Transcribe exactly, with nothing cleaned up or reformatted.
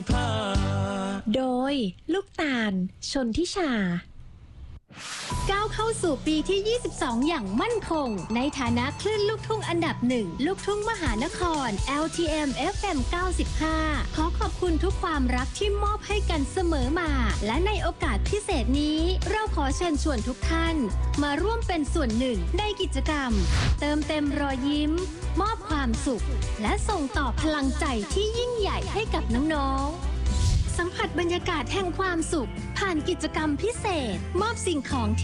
โดยลูกตาลชนทิชาก้าวเข้าสู่ปีที่ ยี่สิบสอง อย่างมั่นคงในฐานะคลื่นลูกทุ่งอันดับหนึ่งลูกทุ่งมหานคร แอล ที เอ็ม เอฟ เอ็ม เก้าสิบห้า ขอขอบคุณทุกความรักที่มอบให้กันเสมอมาและในโอกาสพิเศษนี้เราขอเชิญชวนทุกท่านมาร่วมเป็นส่วนหนึ่งในกิจกรรมเติมเต็มรอยยิ้มมอบความสุขและส่งต่อพลังใจที่ยิ่งใหญ่ให้กับน้องๆสัมผัสบรรยากาศแห่งความสุขผ่านกิจกรรมพิเศษมอบสิ่งของ